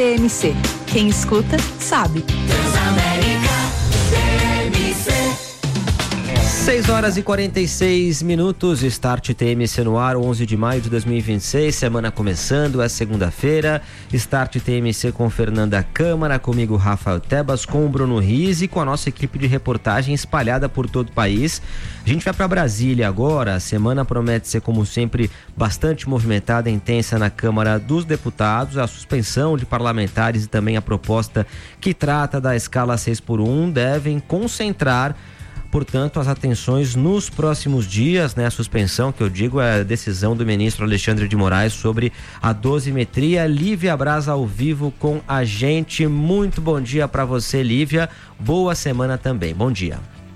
TMC. Quem escuta, sabe. 6h46, Start TMC no ar, 11 de maio de 2026, semana começando, é segunda-feira. Start TMC com Fernanda Câmara, comigo Rafael Tebas, com o Bruno Riz e com a nossa equipe de reportagem espalhada por todo o país. A gente vai para Brasília agora. A semana promete ser, como sempre, bastante movimentada e intensa na Câmara dos Deputados. A suspensão de parlamentares e também a proposta que trata da escala 6x1 devem concentrar, portanto, as atenções nos próximos dias, né? A suspensão, que eu digo, é a decisão do ministro Alexandre de Moraes sobre a dosimetria. Lívia Braz ao vivo com a gente. Muito bom dia para você, Lívia. Boa semana também. Bom dia.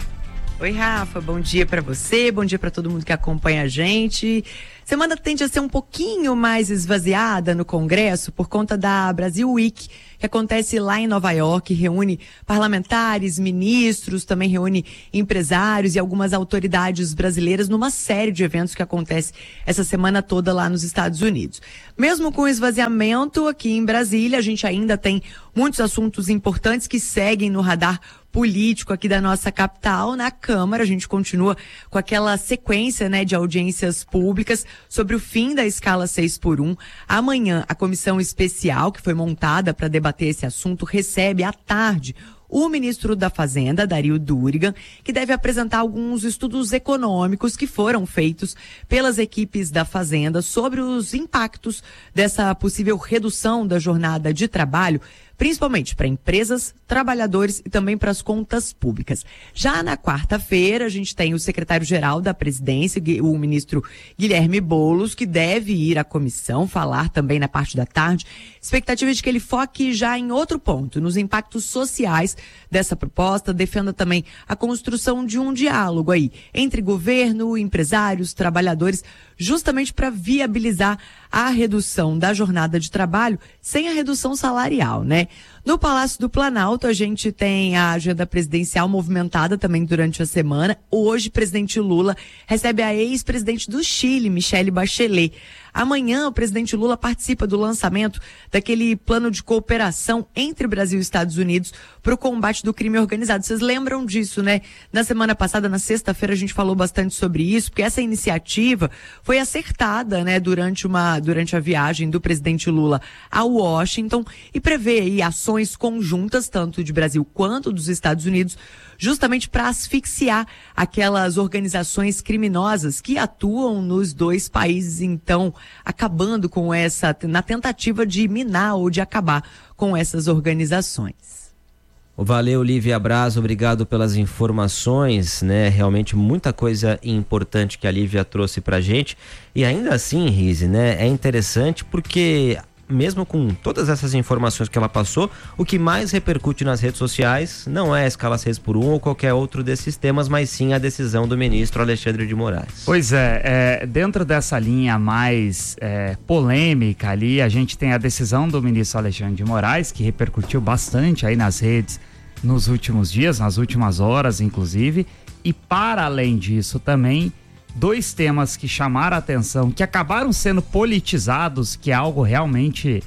Oi, Rafa. Bom dia para você, bom dia para todo mundo que acompanha a gente. Semana tende a ser um pouquinho mais esvaziada no Congresso por conta da Brasil Week, que acontece lá em Nova York, reúne parlamentares, ministros, também reúne empresários e algumas autoridades brasileiras numa série de eventos que acontece essa semana toda lá nos Estados Unidos. Mesmo com o esvaziamento aqui em Brasília, a gente ainda tem muitos assuntos importantes que seguem no radar político aqui da nossa capital. Na Câmara, a gente continua com aquela sequência, né, de audiências públicas sobre o fim da escala 6x1. Amanhã, a comissão especial que foi montada para debater esse assunto recebe à tarde o ministro da Fazenda, Dario Durigan, que deve apresentar alguns estudos econômicos que foram feitos pelas equipes da Fazenda sobre os impactos dessa possível redução da jornada de trabalho, principalmente para empresas, trabalhadores e também para as contas públicas. Já na quarta-feira, a gente tem o secretário-geral da Presidência, o ministro Guilherme Boulos, que deve ir à comissão, falar também na parte da tarde. Expectativa de que ele foque já em outro ponto, nos impactos sociais dessa proposta, defenda também a construção de um diálogo aí entre governo, empresários, trabalhadores, justamente para viabilizar a redução da jornada de trabalho sem a redução salarial, né? No Palácio do Planalto, a gente tem a agenda presidencial movimentada também durante a semana. Hoje, o presidente Lula recebe a ex-presidente do Chile, Michelle Bachelet. Amanhã, o presidente Lula participa do lançamento daquele plano de cooperação entre Brasil e Estados Unidos para o combate do crime organizado. Vocês lembram disso, né? Na semana passada, na sexta-feira, a gente falou bastante sobre isso, porque essa iniciativa foi acertada, né, durante a viagem do presidente Lula a Washington e prevê aí ações conjuntas, tanto de Brasil quanto dos Estados Unidos, justamente para asfixiar aquelas organizações criminosas que atuam nos dois países, então acabando com na tentativa de minar ou de acabar com essas organizações. Valeu, Lívia Braz, obrigado pelas informações, né? Realmente muita coisa importante que a Lívia trouxe pra gente. E ainda assim, Rize, né? É interessante porque, mesmo com todas essas informações que ela passou, o que mais repercute nas redes sociais não é a escala 6x1 ou qualquer outro desses temas, mas sim a decisão do ministro Alexandre de Moraes. Pois dentro dessa linha mais polêmica ali, a gente tem a decisão do ministro Alexandre de Moraes, que repercutiu bastante aí nas redes nos últimos dias, nas últimas horas, inclusive, e para além disso também, dois temas que chamaram a atenção, que acabaram sendo politizados, que é algo realmente,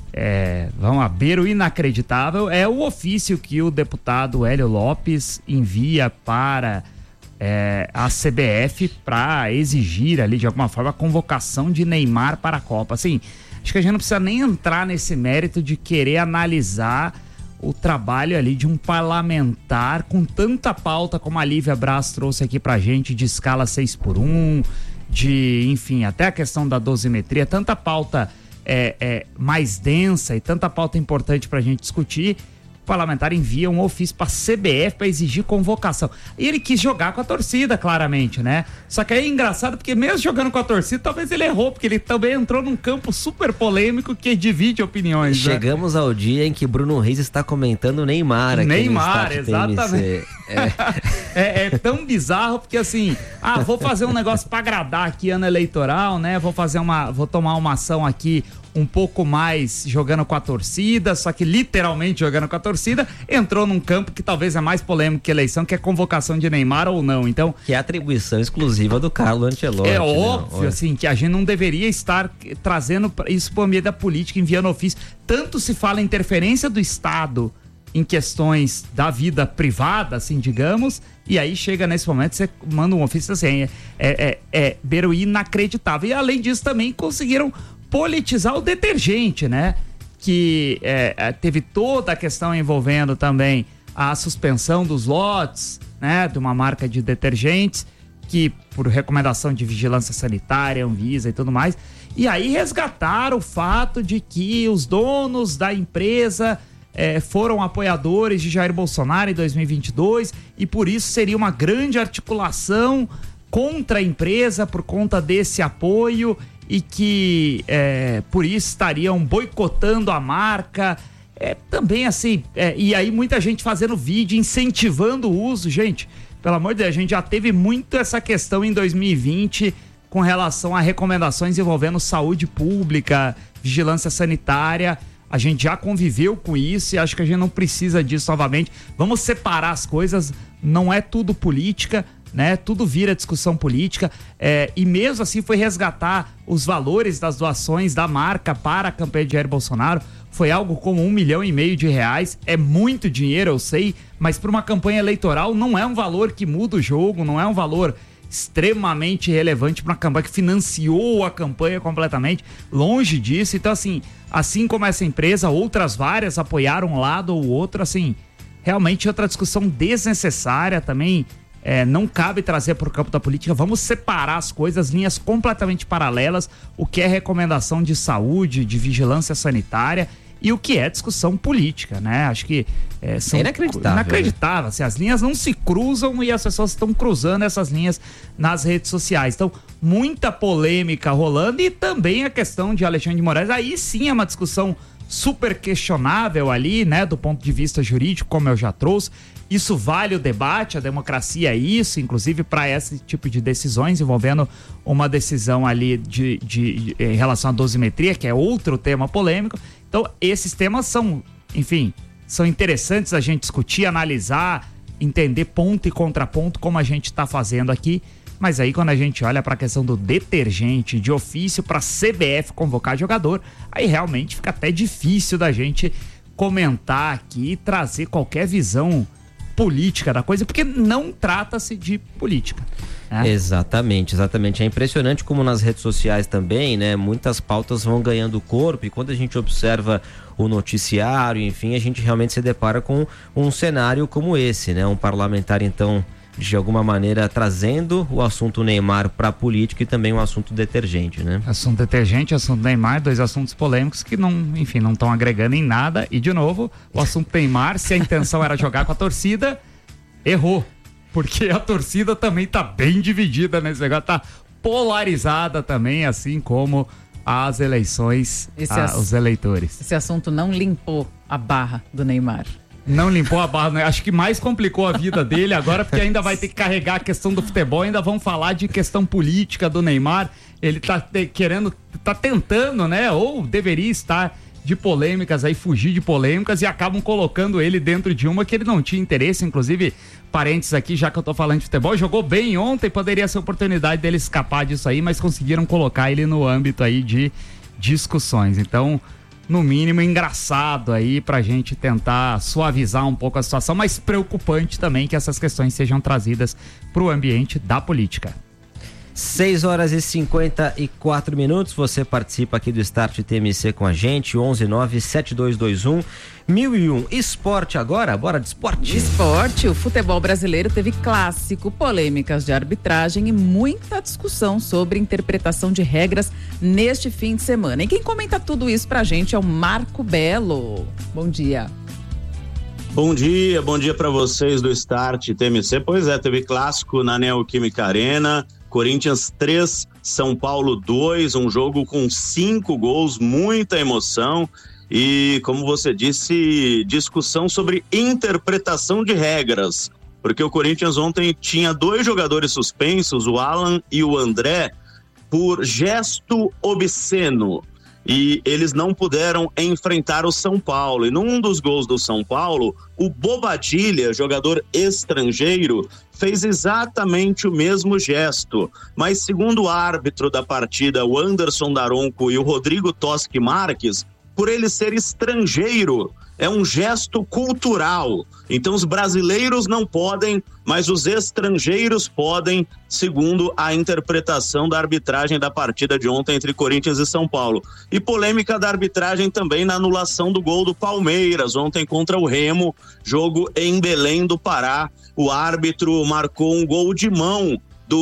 vamos a beira o inacreditável, é o ofício que o deputado Hélio Lopes envia para a CBF para exigir ali, de alguma forma, a convocação de Neymar para a Copa. Assim, acho que a gente não precisa nem entrar nesse mérito de querer analisar o trabalho ali de um parlamentar com tanta pauta como a Lívia Braz trouxe aqui pra gente, de escala 6x1, enfim, até a questão da dosimetria, tanta pauta mais densa e tanta pauta importante pra gente discutir. O parlamentar envia um ofício pra CBF pra exigir convocação. E ele quis jogar com a torcida, claramente, né? Só que aí é engraçado porque mesmo jogando com a torcida, talvez ele errou, porque ele também entrou num campo super polêmico que divide opiniões. Chegamos, né, ao dia em que Bruno Reis está comentando Neymar aqui Neymar, exatamente. É tão bizarro porque assim, vou fazer um negócio pra agradar aqui, ano eleitoral, né? Vou tomar uma ação aqui um pouco mais jogando com a torcida, só que literalmente jogando com a torcida, entrou num campo que talvez é mais polêmico que a eleição, que é convocação de Neymar ou não. Então, que é atribuição exclusiva do Carlo Ancelotti. É óbvio, assim, que a gente não deveria estar trazendo isso para o ambiente da política, enviando ofício. Tanto se fala em interferência do Estado em questões da vida privada, assim, digamos, e aí chega nesse momento, você manda um ofício assim, beira o inacreditável. E além disso também conseguiram politizar o detergente, né? Que teve toda a questão envolvendo também a suspensão dos lotes, né? De uma marca de detergentes, que por recomendação de vigilância sanitária, Anvisa e tudo mais, e aí resgataram o fato de que os donos da empresa foram apoiadores de Jair Bolsonaro em 2022 e por isso seria uma grande articulação contra a empresa por conta desse apoio e que por isso estariam boicotando a marca. Também assim, e aí muita gente fazendo vídeo, incentivando o uso. Gente, pelo amor de Deus, a gente já teve muito essa questão em 2020 com relação a recomendações envolvendo saúde pública, vigilância sanitária. A gente já conviveu com isso e acho que a gente não precisa disso novamente. Vamos separar as coisas, não é tudo política, né? Tudo vira discussão política, e mesmo assim foi resgatar os valores das doações da marca para a campanha de Jair Bolsonaro. Foi algo como R$1,5 milhão de reais. É muito dinheiro, eu sei, mas para uma campanha eleitoral não é um valor que muda o jogo, não é um valor extremamente relevante para uma campanha que financiou a campanha completamente, longe disso. Então assim como essa empresa, outras várias apoiaram um lado ou outro, assim, realmente outra discussão desnecessária também. Não cabe trazer para o campo da política. Vamos separar as coisas, linhas completamente paralelas, o que é recomendação de saúde, de vigilância sanitária e o que é discussão política, né? Acho que são inacreditável. Assim, as linhas não se cruzam e as pessoas estão cruzando essas linhas nas redes sociais. Então, muita polêmica rolando e também a questão de Alexandre de Moraes. Aí sim é uma discussão super questionável ali, né? Do ponto de vista jurídico, como eu já trouxe. Isso vale o debate, a democracia é isso, inclusive para esse tipo de decisões, envolvendo uma decisão ali em relação à dosimetria, que é outro tema polêmico. Então, esses temas são interessantes a gente discutir, analisar, entender ponto e contraponto, como a gente está fazendo aqui. Mas aí, quando a gente olha para a questão do detergente de ofício para a CBF convocar jogador, aí realmente fica até difícil da gente comentar aqui e trazer qualquer visão política da coisa, porque não trata-se de política. Né? Exatamente. É impressionante como nas redes sociais também, né? Muitas pautas vão ganhando corpo e quando a gente observa o noticiário, enfim, a gente realmente se depara com um cenário como esse, né? Um parlamentar, então, de alguma maneira trazendo o assunto Neymar para a política e também o assunto detergente, né? Assunto detergente, assunto Neymar, dois assuntos polêmicos que não estão agregando em nada. E de novo, o assunto Neymar, se a intenção era jogar com a torcida, errou. Porque a torcida também tá bem dividida nesse negócio, tá polarizada também, assim como as eleições, os eleitores. Esse assunto não limpou a barra do Neymar. Não limpou a barra, né? Acho que mais complicou a vida dele agora, porque ainda vai ter que carregar a questão do futebol, ainda vão falar de questão política do Neymar. Ele tá tentando, né? Ou deveria estar de polêmicas aí, fugir de polêmicas, e acabam colocando ele dentro de uma que ele não tinha interesse. Inclusive, parênteses aqui, já que eu tô falando de futebol, jogou bem ontem, poderia ser oportunidade dele escapar disso aí, mas conseguiram colocar ele no âmbito aí de discussões. Então, no mínimo, engraçado aí pra gente tentar suavizar um pouco a situação, mas preocupante também que essas questões sejam trazidas pro ambiente da política. 6h54, você participa aqui do Start TMC com a gente, 1197221-1001. Esporte agora, bora de esporte. Esporte, o futebol brasileiro teve clássico, polêmicas de arbitragem e muita discussão sobre interpretação de regras neste fim de semana. E quem comenta tudo isso pra gente é o Marco Belo. Bom dia. Bom dia para vocês do Start TMC. Pois é, teve clássico na Neoquímica Arena, Corinthians 3, São Paulo 2, um jogo com 5 gols, muita emoção e, como você disse, discussão sobre interpretação de regras, porque o Corinthians ontem tinha 2 jogadores suspensos, o Alan e o André, por gesto obsceno. e eles não puderam enfrentar o São Paulo. E num dos gols do São Paulo, o Bobadilla, jogador estrangeiro, fez exatamente o mesmo gesto. Mas segundo o árbitro da partida, o Anderson Daronco e o Rodrigo Toschi Marques, por ele ser estrangeiro, é um gesto cultural. Então os brasileiros não podem, mas os estrangeiros podem, segundo a interpretação da arbitragem da partida de ontem entre Corinthians e São Paulo. E polêmica da arbitragem também na anulação do gol do Palmeiras, ontem contra o Remo, jogo em Belém do Pará. O árbitro marcou um gol de mão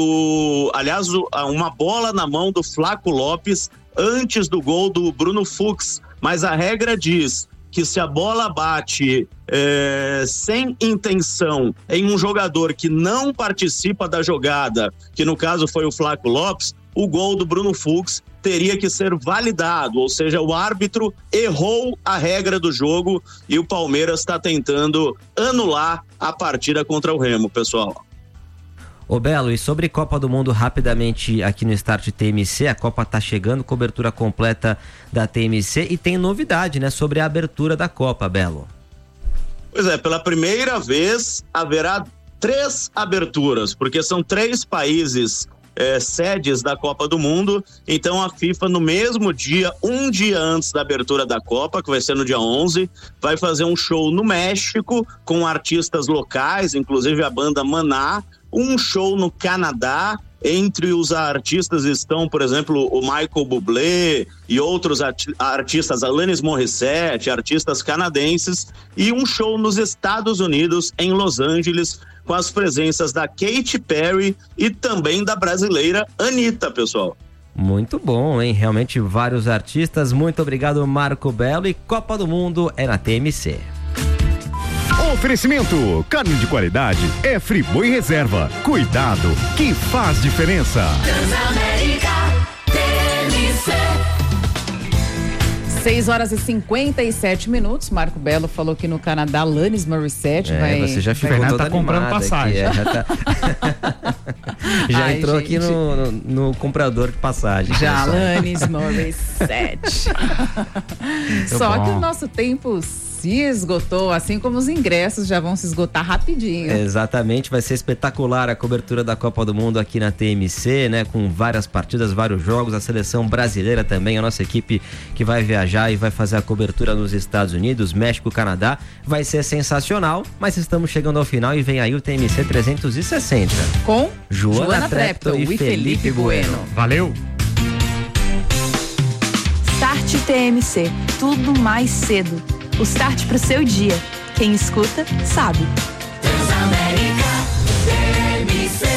uma bola na mão do Flaco Lopes antes do gol do Bruno Fux, mas a regra diz que se a bola bate sem intenção em um jogador que não participa da jogada, que no caso foi o Flaco Lopes, o gol do Bruno Fux teria que ser validado, ou seja, o árbitro errou a regra do jogo e o Palmeiras está tentando anular a partida contra o Remo, pessoal. Ô Belo, e sobre Copa do Mundo rapidamente aqui no Start TMC, a Copa tá chegando, cobertura completa da TMC e tem novidade, né, sobre a abertura da Copa, Belo. Pois é, pela primeira vez haverá 3 aberturas, porque são 3 países sedes da Copa do Mundo, então a FIFA no mesmo dia, um dia antes da abertura da Copa, que vai ser no dia 11, vai fazer um show no México com artistas locais, inclusive a banda Maná, um show no Canadá. Entre os artistas estão, por exemplo, o Michael Bublé e outros artistas, Alanis Morissette, artistas canadenses, e um show nos Estados Unidos, em Los Angeles, com as presenças da Katy Perry e também da brasileira Anitta, pessoal. Muito bom, hein? Realmente vários artistas. Muito obrigado, Marco Belo. E Copa do Mundo é na TMC. Oferecimento, carne de qualidade é Friboi Reserva. Cuidado, que faz diferença. Transamérica TMC. 6h57. Marco Belo falou que no Canadá, Alanis Morissette vai... Você já ficou toda tá comprando passagem. Aqui, já entrou aqui no comprador de passagem. Já, Alanis Morissette. Só que o nosso tempo se esgotou, assim como os ingressos já vão se esgotar rapidinho. Exatamente, vai ser espetacular a cobertura da Copa do Mundo aqui na TMC, né? Com várias partidas, vários jogos, a seleção brasileira também, a nossa equipe que vai viajar e vai fazer a cobertura nos Estados Unidos, México, Canadá, vai ser sensacional, mas estamos chegando ao final e vem aí o TMC 360. Com Joana Treptow e Felipe Bueno. Valeu! Start TMC, tudo mais cedo. O start pro seu dia. Quem escuta, sabe. Transamérica TMC.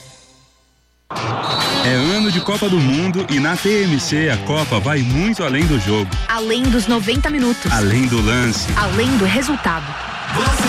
É ano de Copa do Mundo e na TMC a Copa vai muito além do jogo. Além dos 90 minutos. Além do lance. Além do resultado. Você